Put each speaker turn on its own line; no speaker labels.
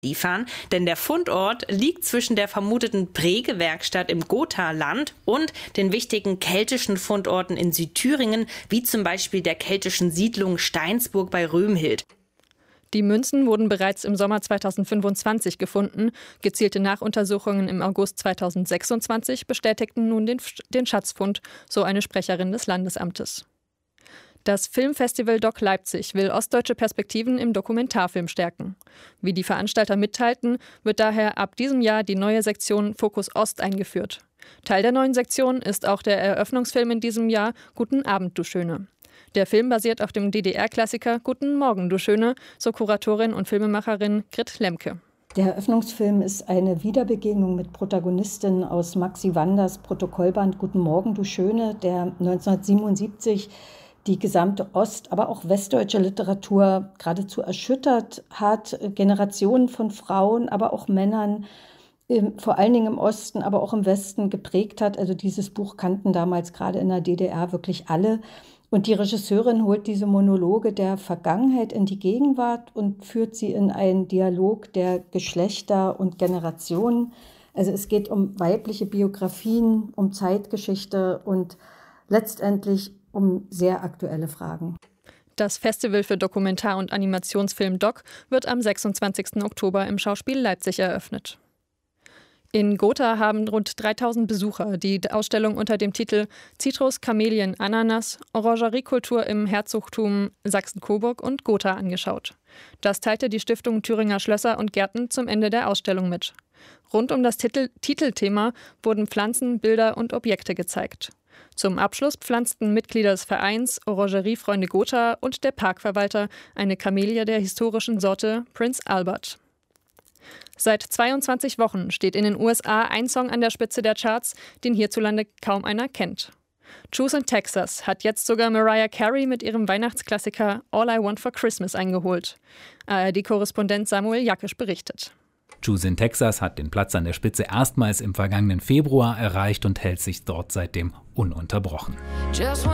liefern, denn der Fundort liegt zwischen der vermuteten Prägewerkstatt im Gothaland und den wichtigen keltischen Fundorten in Südthüringen, wie zum Beispiel der keltischen Siedlung Steinsburg bei Römhild.
Die Münzen wurden bereits im Sommer 2025 gefunden. Gezielte Nachuntersuchungen im August 2026 bestätigten nun den Schatzfund, so eine Sprecherin des Landesamtes. Das Filmfestival DOC Leipzig will ostdeutsche Perspektiven im Dokumentarfilm stärken. Wie die Veranstalter mitteilten, wird daher ab diesem Jahr die neue Sektion Fokus Ost eingeführt. Teil der neuen Sektion ist auch der Eröffnungsfilm in diesem Jahr Guten Abend, du Schöne. Der Film basiert auf dem DDR-Klassiker Guten Morgen, du Schöne, so Kuratorin und Filmemacherin Grit Lemke.
Der Eröffnungsfilm ist eine Wiederbegegnung mit Protagonistinnen aus Maxi Wanders Protokollband Guten Morgen, du Schöne, der 1977 die gesamte ost-, aber auch westdeutsche Literatur geradezu erschüttert hat. Generationen von Frauen, aber auch Männern, vor allen Dingen im Osten, aber auch im Westen geprägt hat. Also dieses Buch kannten damals gerade in der DDR wirklich alle. Und die Regisseurin holt diese Monologe der Vergangenheit in die Gegenwart und führt sie in einen Dialog der Geschlechter und Generationen. Also es geht um weibliche Biografien, um Zeitgeschichte und letztendlich um sehr aktuelle Fragen.
Das Festival für Dokumentar- und Animationsfilm DOC wird am 26. Oktober im Schauspiel Leipzig eröffnet. In Gotha haben rund 3000 Besucher die Ausstellung unter dem Titel Zitrus, Kamelien, Ananas, Orangeriekultur im Herzogtum Sachsen-Coburg und Gotha angeschaut. Das teilte die Stiftung Thüringer Schlösser und Gärten zum Ende der Ausstellung mit. Rund um das Titelthema wurden Pflanzen, Bilder und Objekte gezeigt. Zum Abschluss pflanzten Mitglieder des Vereins Orangeriefreunde Gotha und der Parkverwalter eine Kamelie der historischen Sorte Prince Albert. Seit 22 Wochen steht in den USA ein Song an der Spitze der Charts, den hierzulande kaum einer kennt. Choose in Texas hat jetzt sogar Mariah Carey mit ihrem Weihnachtsklassiker All I Want for Christmas eingeholt. ARD-Korrespondent Samuel Jakisch berichtet.
Choose in Texas hat den Platz an der Spitze erstmals im vergangenen Februar erreicht und hält sich dort seitdem ununterbrochen.